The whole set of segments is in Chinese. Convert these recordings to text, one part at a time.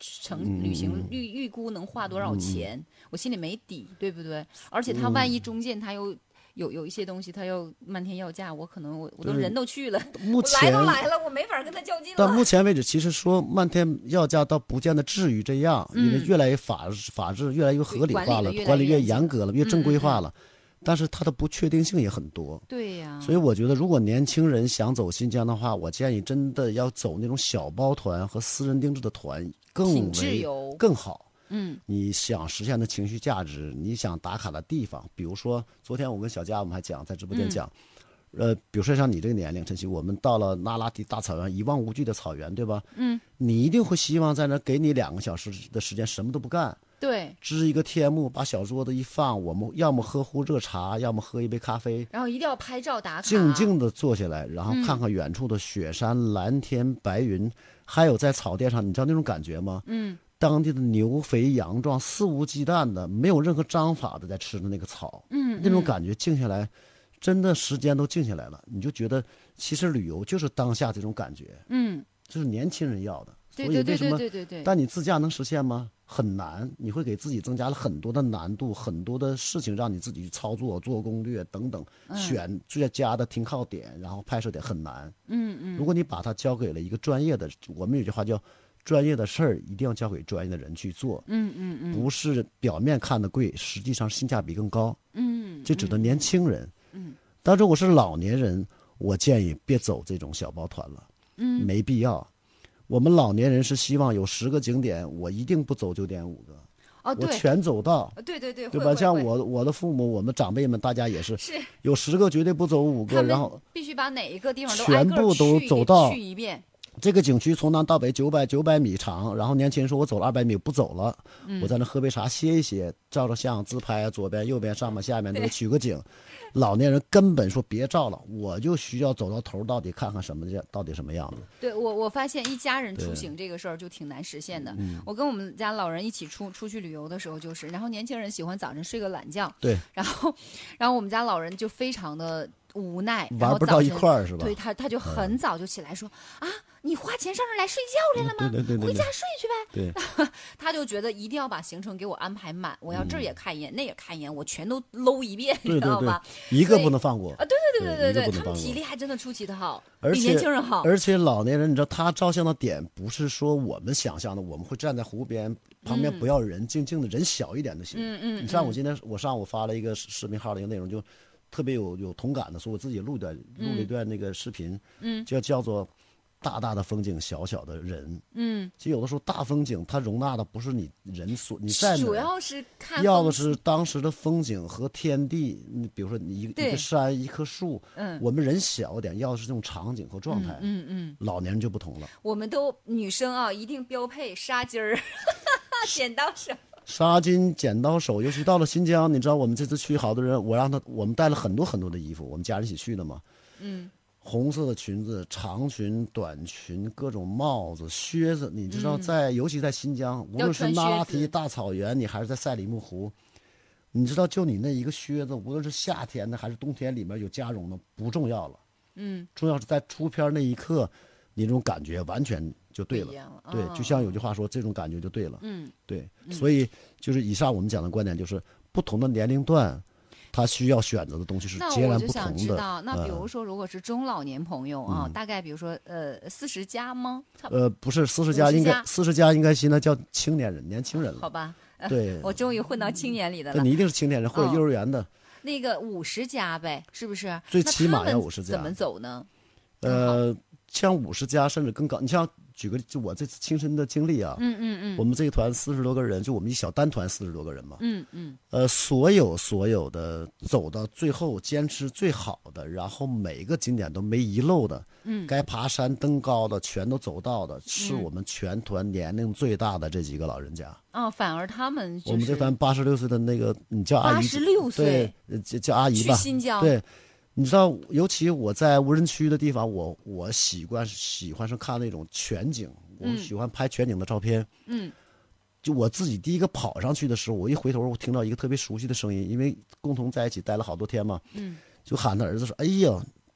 旅行预估能花多少钱，我心里没底，对不对？而且他万一中间他又有一些东西，他要漫天要价，我可能我都人都去了， 目前我来都来了，我没法跟他较劲了。 到目前为止，其实说漫天要价倒不见得至于这样，因为越来越法治越来越合理化了，管理越严格了，越正规化了。但是它的不确定性也很多。 对呀。 所以我觉得，如果年轻人想走新疆的话，我建议真的要走那种小包团和私人定制的团，更好。你想实现的情绪价值，你想打卡的地方，比如说昨天我跟小佳我们还讲在直播间讲，比如说像你这个年龄，晨曦，我们到了那拉提大草原，一望无际的草原，对吧？你一定会希望在那给你2个小时的时间什么都不干， 对， 支一个天幕，把小桌子一放，我们要么喝壶热茶，要么喝一杯咖啡， 然后一定要拍照打卡， 静静的坐下来，然后看看远处的雪山、蓝天、白云，还有在草甸上，你知道那种感觉吗？当地的牛肥羊壮，肆无忌惮的，没有任何章法的在吃的那个草，那种感觉静下来，真的时间都静下来了，你就觉得其实旅游就是当下这种感觉，这是年轻人要的。所以为什么？但你自驾能实现吗？很难，你会给自己增加了很多的难度，很多的事情让你自己去操作、做攻略等等，选最佳的停靠点，然后拍摄点很难。如果你把它交给了一个专业的，我们有句话叫专业的事儿一定要交给专业的人去做。不是表面看的贵，实际上性价比更高。这指的年轻人。但如果是老年人，我建议别走这种小包团了。没必要。我们老年人是希望有10个景点，我一定不走9.5个，我全走到。对吧？像我的父母，我们长辈们，大家也是有10个绝对不走5个，然后必须把哪一个地方全部都走到去一遍。 这个景区从南到北900米长，然后年轻人说我走了200米不走了，我在那喝杯茶歇一歇，照着相自拍，左边右边上面下面都取个景。老年人根本说别照了，我就需要走到头，到底看看到底什么样子。 对，我发现一家人出行这个事儿就挺难实现的。我跟我们家老人一起出去旅游的时候就是，然后年轻人喜欢早晨睡个懒觉， 对， 然后我们家老人就非常的无奈， 玩不到一块儿是吧？ 对，他就很早就起来说啊，你花钱上这儿来睡觉来了吗？ 对， 回家睡去呗。 对， 他就觉得一定要把行程给我安排满，我要这儿也看一眼，那也看一眼，我全都搂一遍，你知道吗？ 一个不能放过啊！对，他们体力还真的出奇的好，比年轻人好。 而且老年人，你知道他照相的点不是说我们想象的，我们会站在湖边，旁边不要人，静静的，人小一点就行。你像我上午发了一个视频号的一个内容，就特别有同感的，说我自己录了一段那个视频，叫做大大的风景，小小的人。其实有的时候大风景它容纳的不是你人你在哪， 主要是看要的是当时的风景和天地。你比如说你一个山一棵树，我们人小点，要的是这种场景和状态。老年人就不同了。 我们都女生啊，一定标配纱巾儿，剪刀手。 纱巾、剪刀手，尤其到了新疆，你知道我们这次去好多人，我们带了很多很多的衣服，我们家人一起去的嘛。红色的裙子、长裙、短裙，各种帽子、靴子，你知道尤其在新疆，无论是那拉提大草原，你还是在赛里木湖，你知道就你那一个靴子，无论是夏天的还是冬天里面有加绒的，不重要了。重要是在出片那一刻，你这种感觉完全就对了。对，就像有句话说，这种感觉就对了。对，所以就是以上我们讲的观点，就是不同的年龄段，他需要选择的东西是截然不同的。 那我就想知道，那比如说，如果是中老年朋友啊，大概比如说40加吗？ 不是40加，应该现在叫青年人、年轻人了。 好吧， 对， 我终于混到青年里的了。 你一定是青年人或者幼儿园的。 那个50加呗，是不是？ 最起码要50加。 怎么走呢？ 像50加甚至更高。你像举个就我这次亲身的经历啊，我们这一团40多个人，就我们一小单团40多个人嘛，所有的走到最后坚持最好的，然后每个景点都没遗漏的，该爬山登高的全都走到的，是我们全团年龄最大的这几个老人家。 反而他们我们这团86岁的那个，你叫阿姨 ，86岁， 对，叫阿姨吧， 去新疆， 对。你知道，尤其我在无人区的地方，我喜欢是看那种全景，我喜欢拍全景的照片。就我自己第一个跑上去的时候，我一回头，我听到一个特别熟悉的声音，因为共同在一起待了好多天嘛。就喊他儿子说：“哎呀，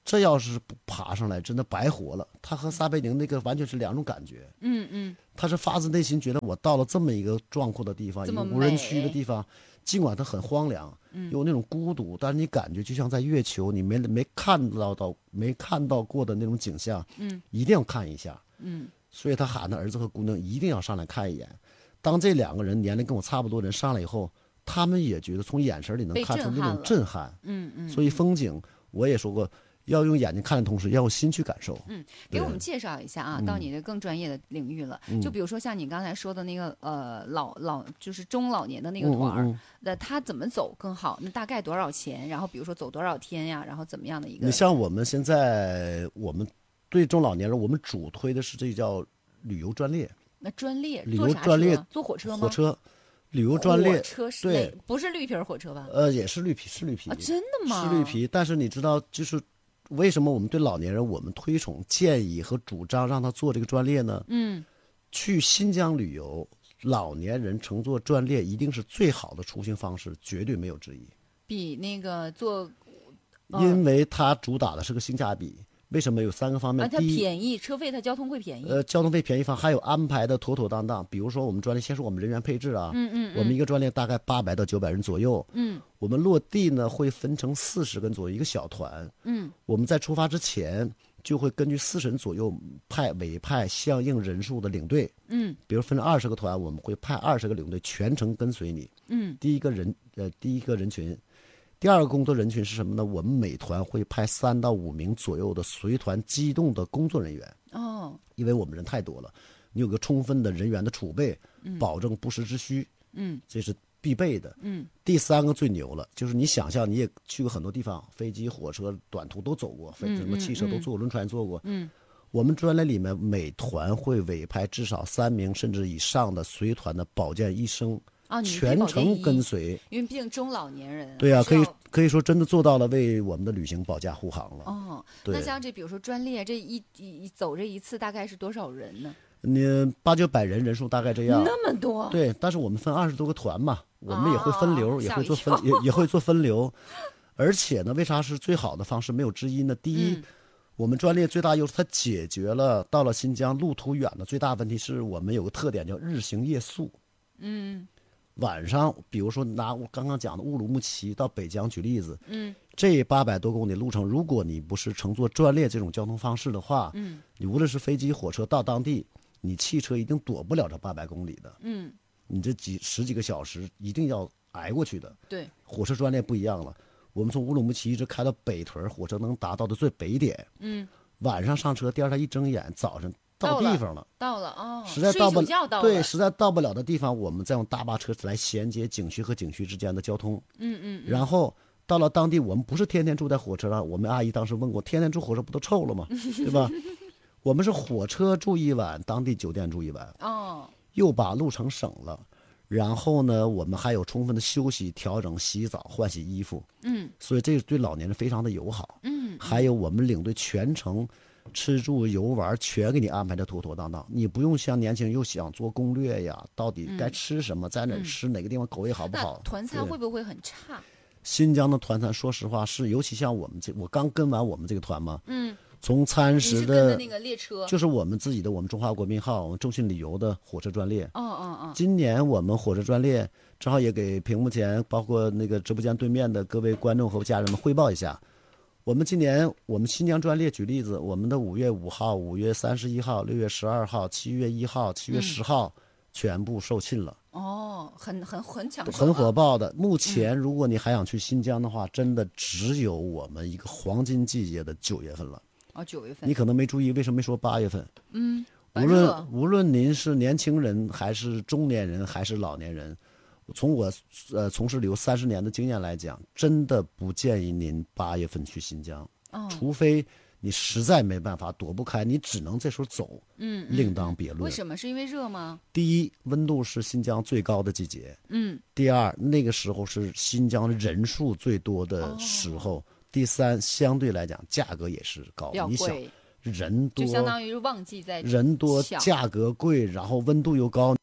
这要是不爬上来，真的白活了。他和撒贝宁那个完全是两种感觉。他是发自内心觉得我到了这么一个壮阔的地方，一个无人区的地方，尽管它很荒凉，有那种孤独，但是你感觉就像在月球，你没看到过的那种景象，一定要看一下。所以他喊他儿子和姑娘一定要上来看一眼。当这两个人年龄跟我差不多人上来以后，他们也觉得从眼神里能看出那种震撼。所以风景我也说过，要用眼睛看的同时，要用心去感受。 给我们介绍一下啊，到你的更专业的领域了。就比如说像你刚才说的那个就是中老年的那个团儿，那他怎么走更好？那大概多少钱？然后比如说走多少天呀？然后怎么样的一个？ 你像我们现在，我们对中老年人，我们主推的是这叫旅游专列。 那专列旅游专列坐火车吗？ 火车。旅游专列火车是对， 不是绿皮火车吧？ 也是绿皮，是绿皮啊，真的吗？ 是绿皮，但是你知道，就是为什么我们对老年人我们推崇、建议和主张让他坐这个专列呢？去新疆旅游，老年人乘坐专列一定是最好的出行方式，绝对没有之一。 比那个坐， 因为它主打的是个性价比。为什么有3个方面？ 它便宜，车费它交通会便宜。 交通费便宜方还有安排的妥妥当当。比如说我们专列，先说我们人员配置啊，我们一个专列大概800到900人左右。我们落地呢会分成40个人左右一个小团。我们在出发之前就会根据40人左右委派相应人数的领队。比如分成20个团，我们会派20个领队全程跟随你。第一个人群。第二个工作人群是什么呢？我们每团会派3到5名左右的随团机动的工作人员。因为我们人太多了，你有个充分的人员的储备，保证不时之需。这是必备的。第3个最牛了，就是你想象你也去过很多地方，飞机、火车、短途都走过，什么汽车都坐过，轮船坐过。我们专列里面每团会委派至少3名甚至以上的随团的保健医生。全程跟随， 因为毕竟中老年人。 对啊，可以说真的做到了为我们的旅行保驾护航了。 那像这比如说专列这一走这一次大概是多少人呢？ 你800、900人人数大概这样。 那么多？ 对，但是我们分20多个团嘛，我们也会分流，也会做分流。而且呢，为啥是最好的方式没有之一呢？第一，我们专列最大优势，它解决了到了新疆路途远的最大问题，是我们有个特点叫日行夜宿。晚上，比如说拿我刚刚讲的乌鲁木齐到北疆举例子，这800多公里路程，如果你不是乘坐专列这种交通方式的话，你无论是飞机、火车到当地，你汽车一定躲不了这800公里的，你这十几个小时一定要挨过去的。 对， 火车专列不一样了，我们从乌鲁木齐一直开到北屯，火车能达到的最北点，晚上上车，第二天一睁眼，早上。到地方了， 到了哦， 实在到不了， 对，实在到不了的地方，我们再用大巴车来衔接景区和景区之间的交通。然后到了当地，我们不是天天住在火车上，我们阿姨当时问过，天天住火车不都臭了吗？对吧？我们是火车住1晚，当地酒店住1晚。又把路程省了。然后呢，我们还有充分的休息、调整、洗澡、换洗衣服。所以这对老年人非常的友好。还有我们领队全程。吃住游玩全给你安排的妥妥当当，你不用像年轻人又想做攻略呀，到底该吃什么，在哪吃，哪个地方口味好不好？ 团餐会不会很差？ 新疆的团餐，说实话是，尤其像我们我刚跟完我们这个团嘛，从餐食的那个列车， 就是我们自己的我们中华国民号，我们中信旅游的火车专列。今年我们火车专列正好也给屏幕前包括那个直播间对面的各位观众和家人们汇报一下。我们今年我们新疆专列举例子，我们的5月5号、5月31号、6月12号、7月1号、7月10号全部售罄了。 很抢手， 很火爆的。目前如果你还想去新疆的话，真的只有我们一个黄金季节的9月份了。 9月份。你可能没注意，为什么没说8月份？无论您是年轻人还是中年人还是老年人。从我从事旅游30年的经验来讲，真的不建议您8月份去新疆，除非你实在没办法躲不开，你只能这时候走，另当别论。 为什么？是因为热吗？ 第一，温度是新疆最高的季节，第二，那个时候是新疆人数最多的时候，第三，相对来讲价格也是高，你想人多， 就相当于旺季在人多，价格贵，然后温度又高。